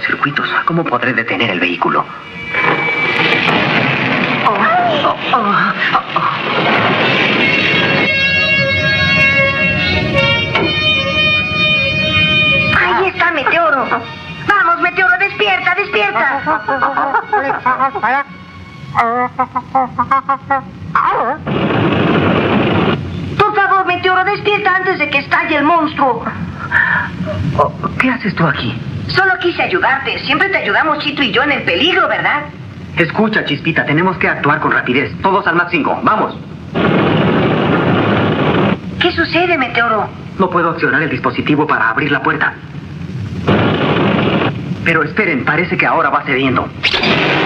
cortocircuitos. ¿Cómo podré detener el vehículo? Ahí está Meteoro. Vamos, Meteoro, despierta, despierta. Por favor, Meteoro, despierta antes de que estalle el monstruo. ¿Qué haces tú aquí? Solo quise ayudarte. Siempre te ayudamos Chito y yo en el peligro, ¿verdad? Escucha, Chispita, tenemos que actuar con rapidez. Todos al Mach 5, ¡vamos! ¿Qué sucede, Meteoro? No puedo accionar el dispositivo para abrir la puerta. Pero esperen, parece que ahora va cediendo.